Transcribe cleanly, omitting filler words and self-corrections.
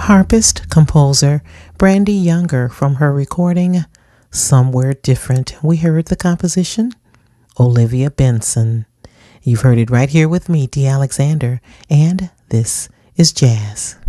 harpist composer Brandy Younger from her recording Somewhere Different. We heard the composition Olivia Benson. You've heard it right here with me, Dee Alexander, and this is Jazz.